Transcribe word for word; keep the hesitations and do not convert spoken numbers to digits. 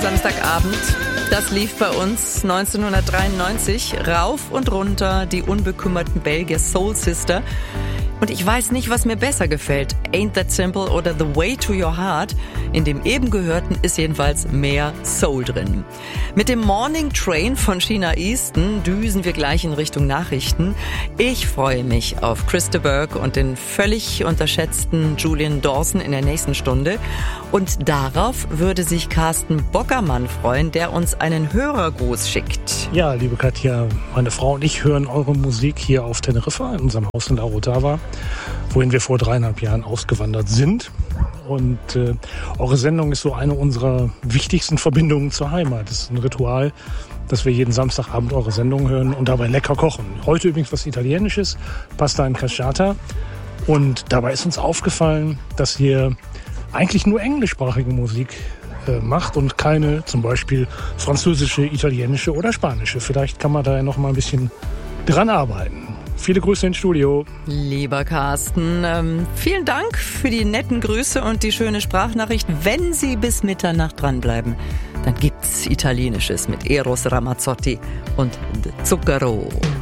Samstagabend. Das lief bei uns neunzehnhundertdreiundneunzig rauf und runter, die unbekümmerten Belgier Soul Sister. Und ich weiß nicht, was mir besser gefällt, Ain't That Simple oder The Way to Your Heart. In dem eben gehörten ist jedenfalls mehr Soul drin. Mit dem Morning Train von Sheena Easton düsen wir gleich in Richtung Nachrichten. Ich freue mich auf Chris de Burgh und den völlig unterschätzten Julian Dawson in der nächsten Stunde. Und darauf würde sich Carsten Bockermann freuen, der uns einen Hörergruß schickt. Ja, liebe Katja, meine Frau und ich hören eure Musik hier auf Teneriffa, in unserem Haus in La Orotava, wohin wir vor dreieinhalb Jahren ausgewandert sind. Und äh, eure Sendung ist so eine unserer wichtigsten Verbindungen zur Heimat. Es ist ein Ritual, dass wir jeden Samstagabend eure Sendung hören und dabei lecker kochen. Heute übrigens was Italienisches, Pasta in Casciata. Und dabei ist uns aufgefallen, dass ihr eigentlich nur englischsprachige Musik äh, macht und keine zum Beispiel französische, italienische oder spanische. Vielleicht kann man da ja noch mal ein bisschen dran arbeiten. Viele Grüße ins Studio. Lieber Carsten, ähm, vielen Dank für die netten Grüße und die schöne Sprachnachricht. Wenn Sie bis Mitternacht dranbleiben, dann gibt's Italienisches mit Eros Ramazzotti und Zucchero.